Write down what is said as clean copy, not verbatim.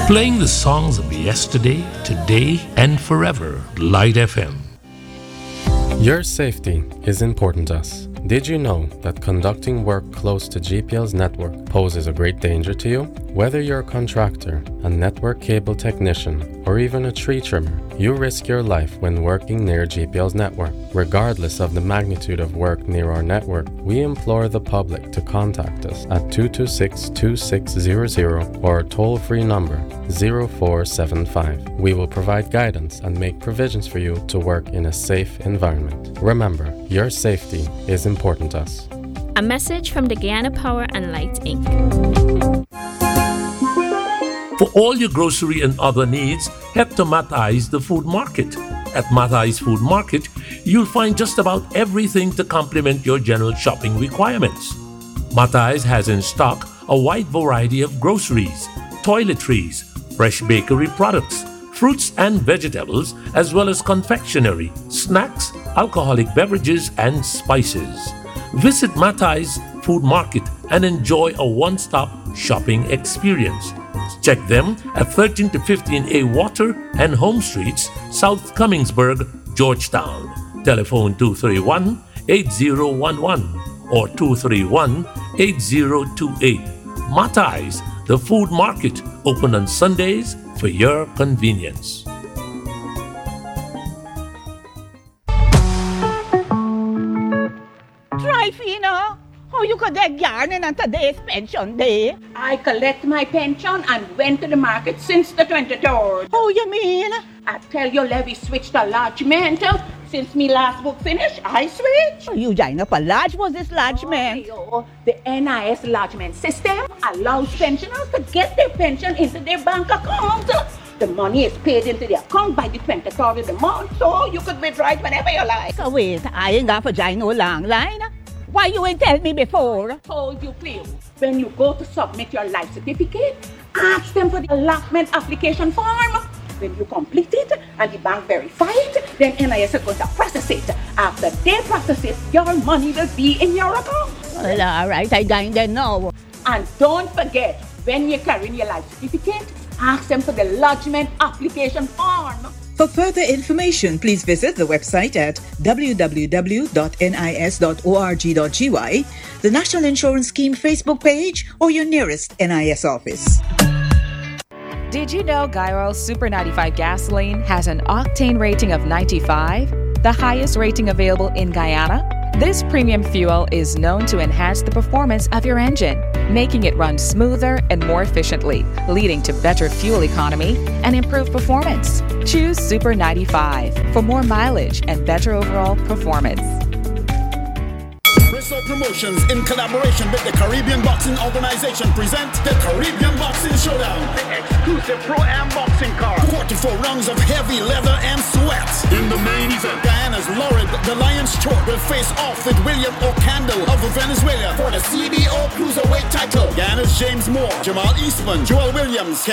Playing the songs of yesterday, today, and forever. Light FM. Your safety is important to us. Did you know that conducting work close to GPL's network poses a great danger to you? Whether you're a contractor, a network cable technician, or even a tree trimmer, you risk your life when working near GPL's network. Regardless of the magnitude of work near our network, we implore the public to contact us at 226-2600 or our toll-free number 0475. We will provide guidance and make provisions for you to work in a safe environment. Remember, your safety is important to us. A message from the Guyana Power and Light Inc. For all your grocery and other needs, head to Matthi's the Food Market. At Matthi's Food Market, you'll find just about everything to complement your general shopping requirements. Matthi's has in stock a wide variety of groceries, toiletries, fresh bakery products, fruits and vegetables, as well as confectionery, snacks, alcoholic beverages, and spices. Visit Matthi's Food Market and enjoy a one-stop shopping experience. Check them at 13 to 15A Water and Home Streets, South Cummingsburg, Georgetown. Telephone 231-8011 or 231-8028. Matthi's, the Food Market, open on Sundays for your convenience. Trifina, how you could get yarning on today's pension day? I collect my pension and went to the market since the 23rd. How you mean? I tell you, Levy switched to lodgement. Since me last book finished, I switched. You join up a lodge, was this lodgement? Oh, the NIS lodgement system allows pensioners to get their pension into their bank account. The money is paid into the account by the 23rd of the month, so you could withdraw it whenever you like. So wait, I ain't got to join no long line. Why you ain't tell me before? Told you, please. When you go to submit your life certificate, ask them for the allotment application form. When you complete it and the bank verify it, then NIS is going to process it. After they process it, your money will be in your account. Well, all right, I join them now. And don't forget, when you're carrying your life certificate, ask them for the lodgement application form. For further information, please visit the website at www.nis.org.gy, the National Insurance Scheme Facebook page, or your nearest NIS office. Did you know Guy Super 95 gasoline has an octane rating of 95, the highest rating available in Guyana? This premium fuel is known to enhance the performance of your engine, making it run smoother and more efficiently, leading to better fuel economy and improved performance. Choose Super 95 for more mileage and better overall performance. Bristol Promotions, in collaboration with the Caribbean Boxing Organization, present the Caribbean Boxing Showdown. The exclusive Pro-Am boxing card. 44 rounds of heavy leather and sweat. In the main event, Guyana's Lauren the Lion's Choke will face off with William Ocando of Venezuela for the CBO Cruiserweight title. Guyana's James Moore, Jamal Eastman, Joel Williams,